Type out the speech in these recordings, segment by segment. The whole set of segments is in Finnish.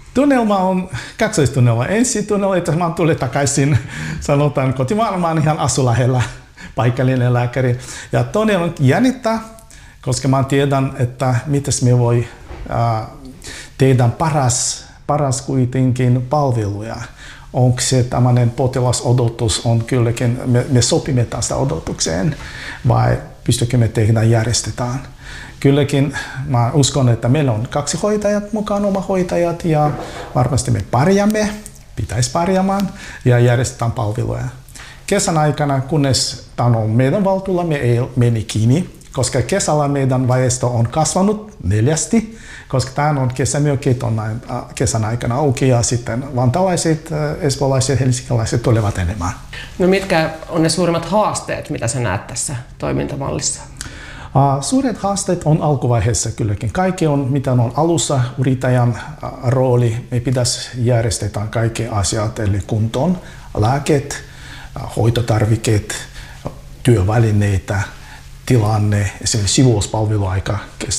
Tunnelma on kaksoistunnelma. Ensi tunnelma, että mä tulin takaisin, sanotaan kotimaailmaan ihan asu lähellä paikallinen lääkäri. Ja toinen on jännittää, koska mä tiedän, että miten me voi tehdä paras kuitenkin palveluja. Onko se tämmöinen potilasodotus, on kylläkin, me sopimme tästä odotukseen vai pystykö me tehdä järjestetään. Kylläkin mä uskon, että meillä on 2 hoitajat mukaan, oma hoitajat ja varmasti me pitäisi pärjäämään ja järjestetään palveluja. Kesän aikana, kunnes tämä on meidän valtuulla, me ei meni kiinni, koska kesällä meidän väestö on kasvanut 4, koska tämä on kesämökit on kesän aikana auki ja sitten vantalaiset, espoolaiset, helsinkiläiset tulevat enemmän. No mitkä on ne suurimmat haasteet, mitä sä näet tässä toimintamallissa? Suuret haasteet on alkuvaiheessa kylläkin. Kaikki on, mitä on alussa, yrittäjän rooli. Me pitäisi järjestää kaikki asiat, eli kuntoon, lääket, hoitotarvikkeet, työvälineitä, tilanne, esimerkiksi sivuuspalvelu aika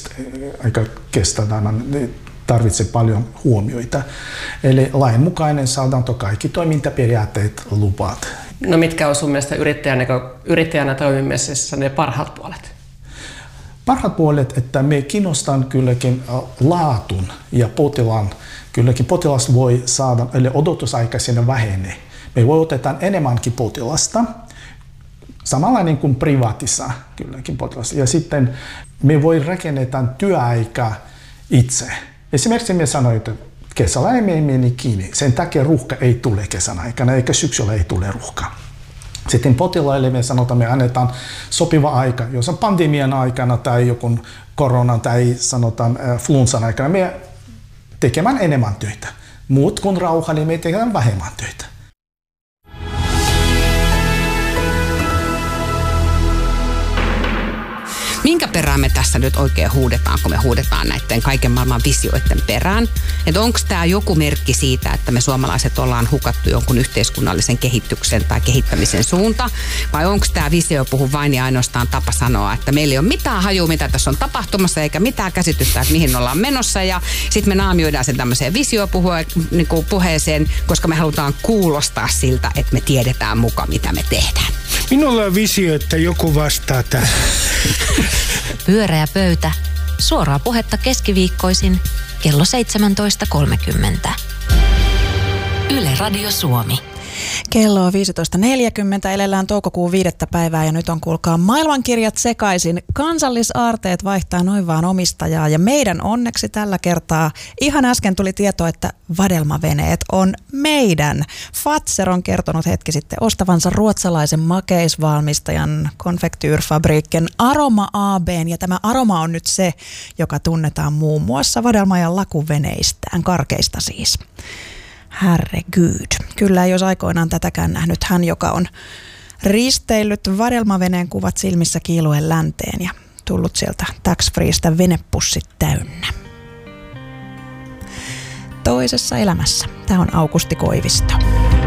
kestää, tarvitsee paljon huomioita. Eli lainmukainen saadaan kaikki toimintaperiaatteet lupaat. No mitkä on sun mielestä yrittäjänä toimimisessa ne parhaat puolet? Parhaat puolet, että me kiinnostan kylläkin laatun ja potilaan. Kylläkin potilas voi saada, eli odotusaika siinä vähenee. Me voi otetaan enemmänkin potilasta, samanlainen kuin privaatissa kylläkin potilasta. Ja sitten me voi rakennetaan työaika itse. Esimerkiksi me sanoin, että kesällä ei meni kiinni. Sen takia ruuhka ei tule kesän aikana, eikä syksyllä ei tule ruuhka. Sitten potilaille me sanotaan, me annetaan sopiva aika. Jos on pandemian aikana tai joku koronan tai sanotaan flunssan aikana, me tekemään enemmän töitä. Muut kuin rauha, niin me tekemään vähemmän töitä. Minkä perään me tässä nyt oikein huudetaan, kun me huudetaan näiden kaiken maailman visioiden perään? Että onko tämä joku merkki siitä, että me suomalaiset ollaan hukattu jonkun yhteiskunnallisen kehityksen tai kehittämisen suunta? Vai onko tämä visio puhu vain ja ainoastaan tapa sanoa, että meillä ei ole mitään hajua, mitä tässä on tapahtumassa, eikä mitään käsitystä, että mihin ollaan menossa. Ja sitten me naamioidaan sen tämmöiseen visiopuheeseen, koska me halutaan kuulostaa siltä, että me tiedetään mukaan, mitä me tehdään. Minulla on visio, että joku vastaa tähän. Pyöreä pöytä. Suoraa puhetta keskiviikkoisin kello 17.30. Yle Radio Suomi. Kello on 15.40, elellään toukokuun 5. päivää ja nyt on kuulkaa maailmankirjat sekaisin. Kansallisaarteet vaihtaa noin vaan omistajaa ja meidän onneksi tällä kertaa ihan äsken tuli tieto, että vadelmaveneet on meidän. Fazer on kertonut hetki sitten ostavansa ruotsalaisen makeisvalmistajan Konfektyrfabriken Aroma AB:n ja tämä Aroma on nyt se, joka tunnetaan muun muassa vadelma- lakuveneistään, karkeista siis. Herregud. Kyllä ei olisi aikoinaan tätäkään nähnyt hän, joka on risteillyt vadelmaveneen kuvat silmissä kiiluen länteen ja tullut sieltä tax-freestä venepussit täynnä. Toisessa elämässä. Tämä on Aukusti Koivisto.